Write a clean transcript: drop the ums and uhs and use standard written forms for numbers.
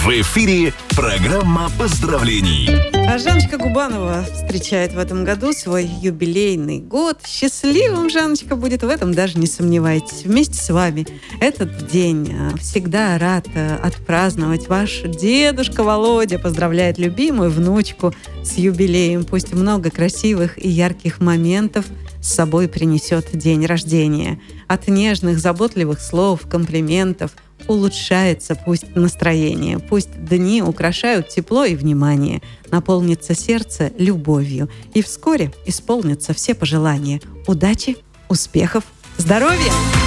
В эфире программа поздравлений. А Жанночка Губанова встречает в этом году свой юбилейный год. Счастливым Жанночка будет в этом, даже не сомневайтесь. Вместе с вами этот день всегда рад отпраздновать. Ваш дедушка Володя поздравляет любимую внучку с юбилеем. Пусть много красивых и ярких моментов с собой принесет день рождения. От нежных, заботливых слов, комплиментов улучшается пусть настроение, пусть дни украшают тепло и внимание, наполнится сердце любовью, и вскоре исполнятся все пожелания. Удачи, успехов, здоровья!